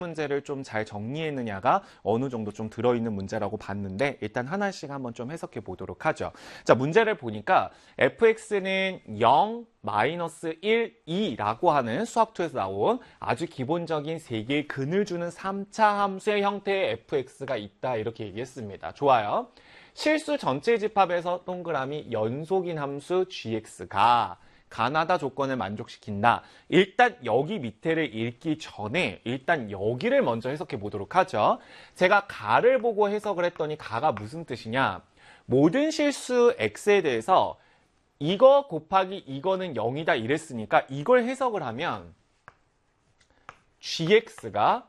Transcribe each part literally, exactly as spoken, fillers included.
문제를 좀 잘 정리했느냐가 어느 정도 좀 들어있는 문제라고 봤는데 일단 하나씩 한번 좀 해석해 보도록 하죠. 자, 문제를 보니까 에프엑스는 영, 마이너스 일, 이라고 하는 수학투에서 나온 아주 기본적인 세 개의 근을 주는 삼 차 함수의 형태의 에프엑스가 있다 이렇게 얘기했습니다. 좋아요. 실수 전체 집합에서 동그라미 연속인 함수 지엑스가 가나다 조건을 만족시킨다. 일단 여기 밑에를 읽기 전에 일단 여기를 먼저 해석해 보도록 하죠. 제가 가를 보고 해석을 했더니 가가 무슨 뜻이냐. 모든 실수 x에 대해서 이거 곱하기 이거는 영이다 이랬으니까 이걸 해석을 하면 gx가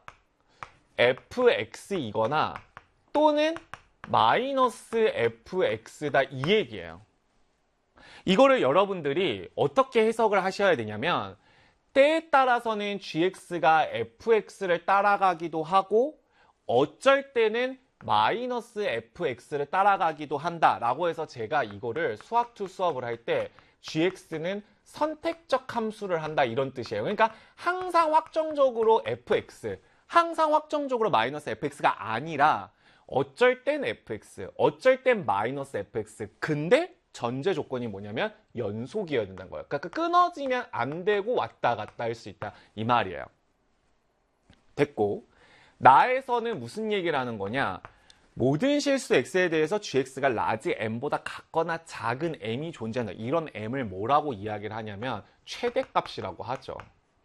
fx이거나 또는 마이너스 fx다 이 얘기예요. 이거를 여러분들이 어떻게 해석을 하셔야 되냐면 때에 따라서는 gx가 fx를 따라가기도 하고 어쩔 때는 마이너스 fx를 따라가기도 한다라고 해서 제가 이거를 수학투 수업을 할 때 gx는 선택적 함수를 한다 이런 뜻이에요. 그러니까 항상 확정적으로 fx, 항상 확정적으로 마이너스 fx가 아니라 어쩔 땐 fx, 어쩔 땐 마이너스 fx. 근데 전제 조건이 뭐냐면 연속이어야 된다는 거예요. 그러니까 끊어지면 안 되고 왔다 갔다 할 수 있다 이 말이에요. 됐고, 나에서는 무슨 얘기를 하는 거냐? 모든 실수 x에 대해서 gx가 라지 m보다 같거나 작은 m이 존재한다. 이런 m을 뭐라고 이야기를 하냐면 최대값이라고 하죠.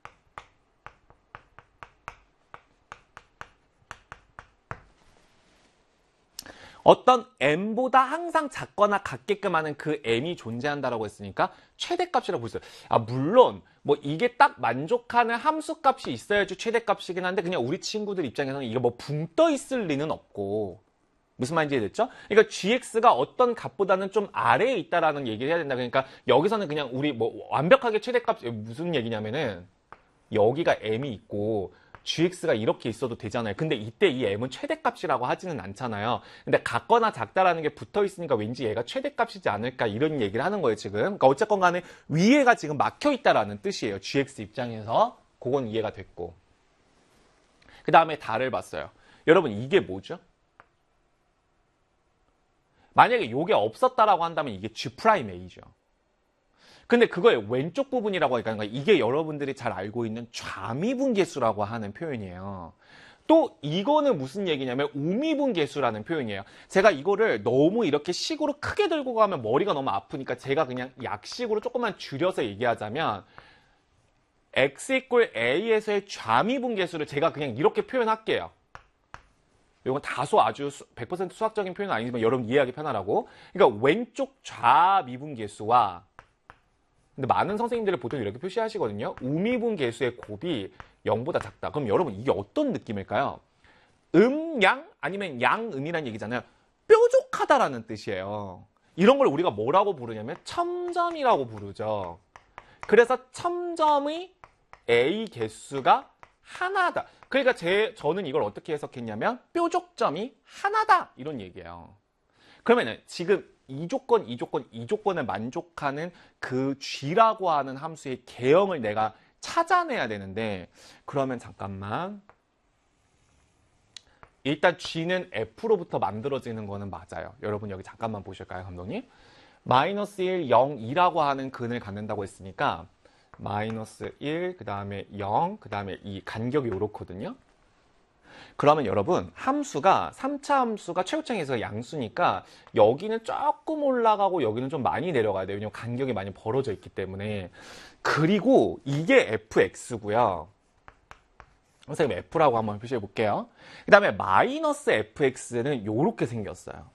어떤 m보다 항상 작거나 같게끔 하는 그 m이 존재한다라고 했으니까 최대값이라고 했어요. 아, 물론 뭐 이게 딱 만족하는 함수값이 있어야지 최대값이긴 한데 그냥 우리 친구들 입장에서는 이게 뭐 붕 떠 있을 리는 없고. 무슨 말인지 이해됐죠? 그러니까 gx가 어떤 값보다는 좀 아래에 있다라는 얘기를 해야 된다. 그러니까 여기서는 그냥 우리 뭐 완벽하게 최대값 무슨 얘기냐면은 여기가 m이 있고 gx가 이렇게 있어도 되잖아요. 근데 이때 이 m은 최대값이라고 하지는 않잖아요. 근데 같거나 작다라는 게 붙어 있으니까 왠지 얘가 최대값이지 않을까 이런 얘기를 하는 거예요, 지금. 그러니까 어쨌건 간에 위에가 지금 막혀 있다라는 뜻이에요. gx 입장에서. 그건 이해가 됐고. 그 다음에 다를 봤어요. 여러분, 이게 뭐죠? 만약에 이게 없었다라고 한다면 이게 G'A죠. 근데 그거의 왼쪽 부분이라고 하니까 이게 여러분들이 잘 알고 있는 좌미분계수라고 하는 표현이에요. 또 이거는 무슨 얘기냐면 우미분계수라는 표현이에요. 제가 이거를 너무 이렇게 식으로 크게 들고 가면 머리가 너무 아프니까 제가 그냥 약식으로 조금만 줄여서 얘기하자면 x 이퀄 a에서의 좌미분계수를 제가 그냥 이렇게 표현할게요. 이건 다소 아주 백 퍼센트 수학적인 표현은 아니지만 여러분 이해하기 편하라고. 그러니까 왼쪽 좌미분계수와 근데 많은 선생님들이 보통 이렇게 표시하시거든요. 우미분계수의 곱이 영보다 작다. 그럼 여러분 이게 어떤 느낌일까요? 음, 양 아니면 양음이라는 얘기잖아요. 뾰족하다라는 뜻이에요. 이런 걸 우리가 뭐라고 부르냐면 첨점이라고 부르죠. 그래서 첨점의 a 개수가 하나다. 그러니까 제, 저는 이걸 어떻게 해석했냐면 뾰족점이 하나다 이런 얘기예요. 그러면은 지금 이 조건, 이 조건, 이 조건을 만족하는 그 g라고 하는 함수의 개형을 내가 찾아내야 되는데 그러면 잠깐만 일단 g는 f로부터 만들어지는 거는 맞아요. 여러분 여기 잠깐만 보실까요, 감독님? 마이너스 일, 영, 이라고 하는 근을 갖는다고 했으니까 마이너스 일, 그 다음에 영, 그 다음에 이 간격이 이렇거든요. 그러면 여러분 함수가 삼 차 함수가 최고점에서 양수니까 여기는 조금 올라가고 여기는 좀 많이 내려가야 돼요. 왜냐면 간격이 많이 벌어져 있기 때문에. 그리고 이게 fx고요. 선생님 f라고 한번 표시해 볼게요. 그 다음에 마이너스 fx는 이렇게 생겼어요.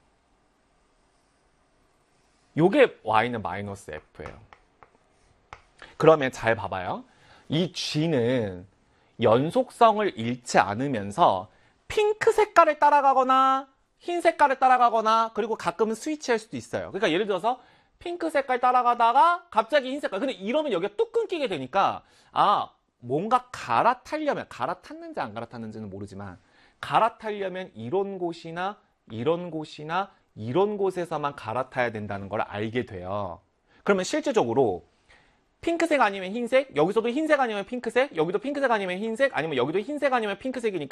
요게 y는 마이너스 f예요. 그러면 잘 봐봐요. 이 g는 연속성을 잃지 않으면서 핑크 색깔을 따라가거나 흰 색깔을 따라가거나 그리고 가끔은 스위치할 수도 있어요. 그러니까 예를 들어서 핑크 색깔 따라가다가 갑자기 흰 색깔. 근데 이러면 여기가 뚝 끊기게 되니까 아 뭔가 갈아타려면 갈아탔는지 안 갈아탔는지는 모르지만 갈아타려면 이런 곳이나 이런 곳이나 이런 곳에서만 갈아타야 된다는 걸 알게 돼요. 그러면 실제적으로 핑크색 아니면 흰색, 여기서도 흰색 아니면 핑크색, 여기도 핑크색 아니면 흰색, 아니면 여기도 흰색 아니면 핑크색이니까